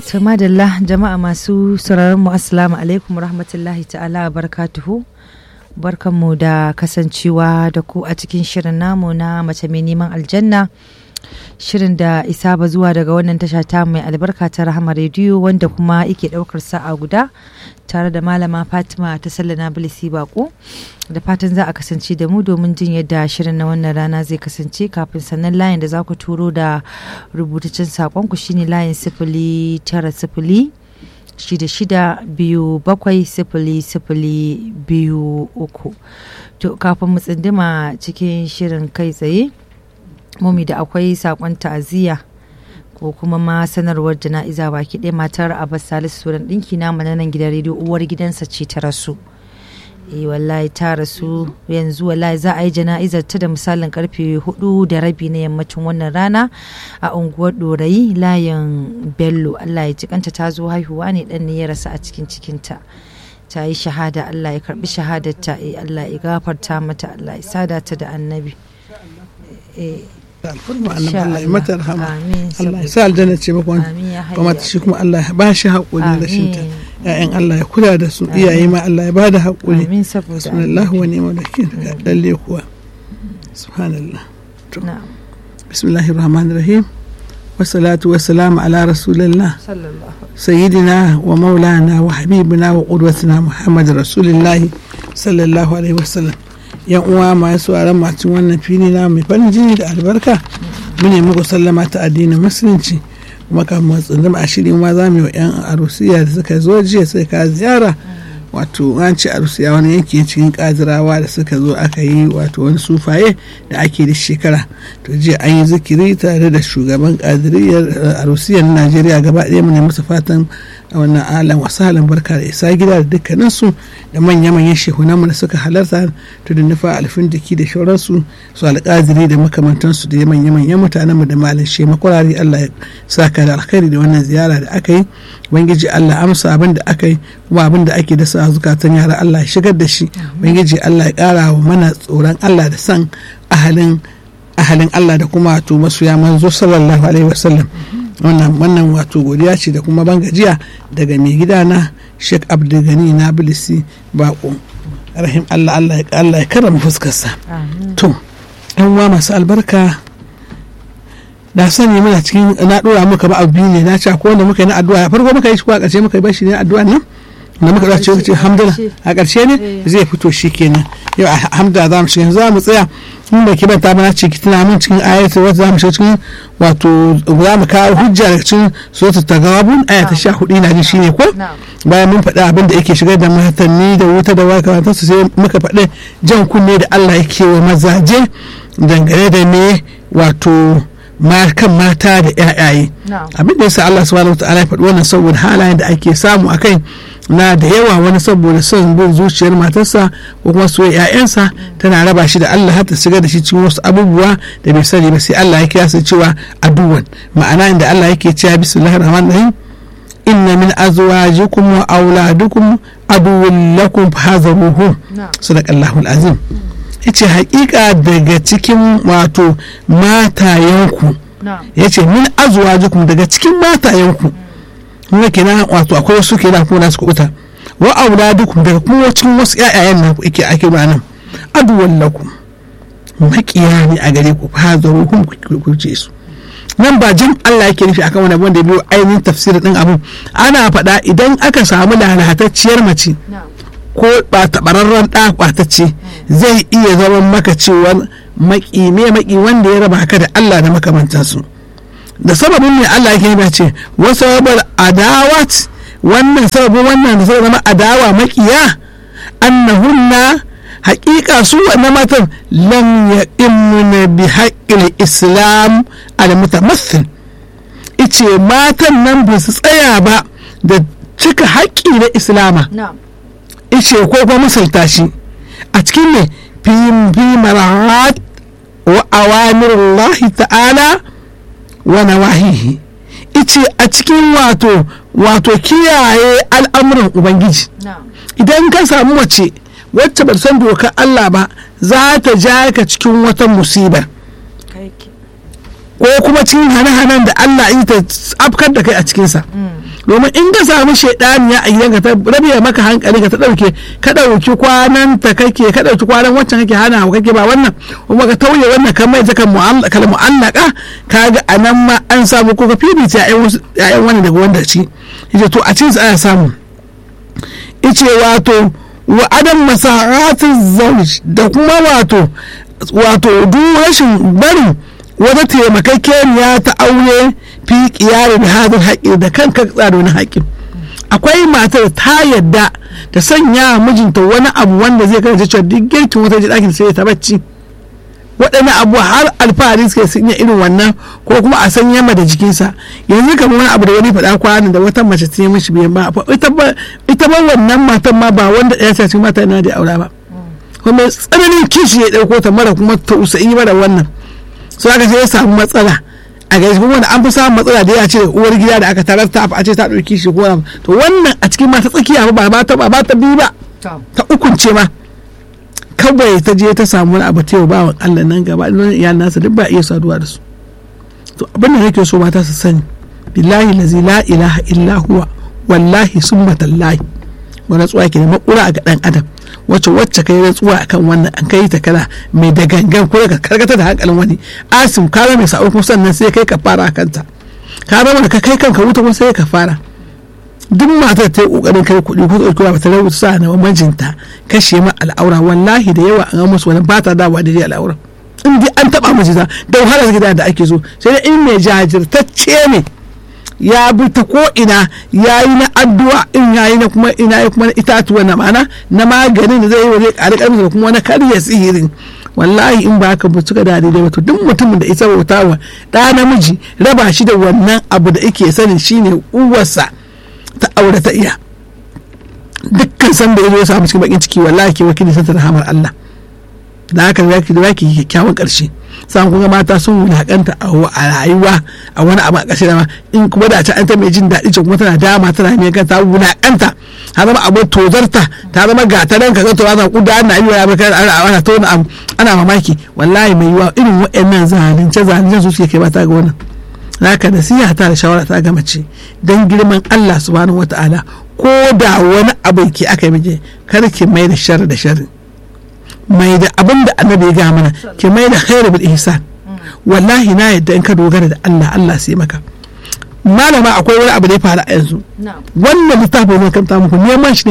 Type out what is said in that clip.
To madalla jama'a masu sauraron mu assalamu alaikum rahmatullahi ta'ala barakatuhu. Barkanmu da kasancewa da ku a cikin shirin namu na mace mai neman aljanna. Shirin da isa ba zuwa daga wannan tasha ta mai albarka ta Rahama rediyo wanda kuma yake daukar sa'a guda tare da malama Fatima ta Sallana Bilisi Bako. Da fatan za a kasance da mu domin jin yadda shirin na wannan rana zai kasance. Kafin sannan layin da za ku turo da rubutaccen sakonku shine layin 0900 66270023. To kafin mu tsindima cikin shirin kai tsaye mumi da akwai sakon ta'aziyya ko kuma ma sanarwar jana'iza baki ɗaya matar Abbas Salisu Suran ɗinki na nan gidan rediyo uwar gidansa ce ta rasu. Wallahi ta rasu yanzu wallahi za a yi jana'izar ta da misalin karfe 4:30 na yammacin wannan rana a unguwar Dorayi layin Bello. Allah ya jikanta, ta zo haihuwa ne dan ne ya rasa a cikin cikinta. Ta yi shahada, Allah ya karbi shahadarta, Allah ya gafarta mata, Allah ya sada ta da annabi. Allah ya mata rahama, Allah ya sa aljanna ce maka kuma ta shi kuma Allah ya ba shi haƙuri da shinta. Ya'yan Allah ya kula da su, iyaye ma Allah ya ba da haƙuri. Bismillah wa ni'mal wakil. Lalle kuwa subhanallah. Bismillahir rahmanir rahim. Wassalatu wassalamu ala rasulillah sayyidina wa maulana wa habibina wa qudwatina Muhammad rasulillah sallallahu alaihi wasallam. Yan uwa masu sauraron macin wannan fili na mai farin jini da albarka, mu ne muku sallama ta addinin musulunci. Kuma kamar tsundum a shirin ma za mu yi wa 'yan arusiya da suka zo jiya sai ka ziyara, wato an ce arusiya wani yanki cikin kadirawa da suka zo aka yi wato wani sufaye da ake da shekara. To jiya an yi zikiri tare da shugaban kadiriyar arusiyar Najeriya gaba ɗaya. mu ne musu fatan a wannan alan wasalan barka da isa gida da dukkaninsu da manya-manyan shehunanmu da suka halarta to da nufa alfin jiki da shauransu su alƙadiri da makamantansu da manya-manyan mutanenmu da malin shema kurari. Allah ya saka da alkhairi da wannan ziyara da aka yi. Ubangiji Allah amsa abin da aka yi, kuma abin da ake da sa zukatan yara Allah ya shigar da shi. Ubangiji Allah ya ƙara wa mana tsoron Allah da san ahalin Allah da kuma wato masoya manzo sallallahu alaihi wasallam. wannan wato godiya ce da kuma bangajiya daga mai gida na Sheikh Abdulgani na Bilisi Bako. Rahim Allah ya karama fuskarsa. To yan uwa masu albarka, da sani muna cikin na dora muka ba abu ne na ce ko wanda muka yi na addu'a farko muka yi shi ko a ƙarshe muka yi bashi ne addu'a nan da muka dace ce hamdala a ƙarshe ne zai fito shi kenan. Yau hamdala za mu shiga, za mu tsaya in ba ki banta ba ce ki tuna min cikin ayatul wata za mu shiga cikin wato za mu kawo hujja daga cikin suratul tagabun aya ta 14 ina ji shine ko bayan mun faɗi abin da yake shigar da matanni da wuta da waka su sai muka faɗi jan kunne da Allah yake wa mazaje dangane da me wato kan mata da ƴaƴaye. Abin da yasa Allah subhanahu wataala ya faɗi wannan saboda halayen da ake samu akai na da yawa, wani saboda son bin zuciyar matarsa ko kuma soyayya ƴaƴansa tana raba shi da Allah har ta shiga da shi cikin wasu abubuwa da bai sani ba, sai Allah ya kiyasa cewa aduwan, ma'ana inda Allah yake cewa bismillahir rahmanir rahim inna min azwajikum wa auladukum aduwwun lakum fahadharuhum. Sadaqallahu alazim. Yace hakika daga cikin wato matayenku, yace min azwajikum daga cikin matayenku, kuma kenan wato akwai wasu kenan kuma nasu kubuta, wa auladukum daga kuma cikin wasu ƴaƴayen nan yake ake ba nan aduwwan lakum, makiya ne a gare ku fahadharuhum ku ce su. Nan ba jin Allah yake nufi akan wani wanda ya biyo ainihin tafsirin din abin, ana faɗa idan aka samu lalatacciyar mace ko tabararren ɗa ɓatacce zai iya zama maka cewa maki wanda ya raba ka da Allah da makamantansu. Da sababin ne Allah yake yi ce wasu sababin adawat, wannan sababin wannan da zama adawa makiya annahunna haƙiƙa su wannan matan lam yaqimuna bi haqqil islam al mutamathil. Ice matan nan ba su tsaya ba da cika haƙƙi na islama. Ice ko kuma misalta shi a cikin ne fi marahat wa awamirullahi ta'ala wa nawahihi. Ice a cikin wato kiyaye al'amuran ubangiji. Idan ka samu mace wacce ba san dokar Allah ba za ta ja ka cikin wata musiba ko kuma cikin hane-hanen da Allah yi ta afkar da kai a cikinsa domin in ka samu shaidaniya a gidanka ta rabe maka hankali ka ɗauki kwanan ta kake ka ɗauki kwanan wancan kake hana kake ba wannan kuma ka tauye wannan kan mai zaka mu'allaka kaga anan ma an samu ko ka fifita ƴaƴan wani daga wanda ci yace to a cikin sa ana samu yace wato wa adam masa'atiz zawj da kuma wato duk rashin barin wata taimakakeniya ta aure fi kiyari da hadin haƙi da kanka tsaro na haƙi. Akwai matar ta yadda ta sanya mijinta wani abu wanda zai kasance cewa duk girkin wata ji ɗakin sai ta bacci, waɗannan abu har alfahari suke sanya irin wannan ko kuma a sanya ma da jikinsa. Yanzu kamar wani abu da wani faɗa kwanan da wata mace ta yi mishi biyan ba ita ba wannan matan ma ba wanda ɗaya ta cikin mata yana da aura ba, kuma tsananin kishi ya ɗauko ta mara kuma tausayi mara wannan, so aka sai ya samu matsala a gaishe kuma wanda an fi samun matsala da ya ce uwar gida da aka tarar ta a ce ta ɗauki shi ko to wannan a cikin mata tsakiya ba ta biyu ba ta ukunce ma kawai ta je ta samu wani abu ta yau bawan Allah nan gaba ɗin iyalin nasa duk ba iya saduwa da su. To abin da nake so mata su sani billahi lazi la ilaha illa huwa wallahi summa tallahi wa rantsuwa ke da makura ga dan adam wacce kai rantsuwa akan wannan an kai ta kana mai da gangan ko ka karkata da hankalin wani asim ka mai sa'o kuma sannan sai kai ka fara kanta ka zama da ka kai kanka wuta kuma sai ka fara. Duk matar ta yi kokarin kai kuɗi ko ɗauki ba ta rubuta sa na mijinta kashe ma al'aura wallahi da yawa an musu wani ba ta dawa da al'aura in dai an taba mijinta da wahalar gida da ake so sai in mai jajirtacce ne ya bi ta ko ina yayi na addu'a in yayi na kuma ina kuma itatuwa na mana na maganin da zai yi waje ƙari ƙarfi da kuma na karya sihirin wallahi in ba ka buci da daidai ba to duk mutumin da isa bautawa ɗa namiji raba shi da wannan abu da yake sanin shine uwarsa ta aure ta iya dukkan san da yazo ya samu cikin bakin ciki wallahi ke wakili san rahamar Allah da haka zaki kyakkyawan ƙarshe san kuma mata sun wulakanta a rayuwa a wani abu a ƙashe dama in kuma da ta an ta mai jin daɗi ce kuma tana dama tana mai kanta wulakanta ta zama abu tozarta ta zama gataran ka zato ana kuda ana yi wa bakar ana tona abu ana mamaki wallahi mai yiwa irin waɗannan zalunce su suke kai mata ga wannan. Haka nasiha ta da shawara ta ga mace dan girman Allah subhanahu wataala ko da wani abu ke aka yi kar ki mai da sharri da sharri, mai da abin da annabi ya ga mana ke mai da khairu bil ihsan. Wallahi na yadda in ka dogara da Allah sai maka. Malama akwai wani abu da ya faru a yanzu wannan littafin ne kan ta muku neman shi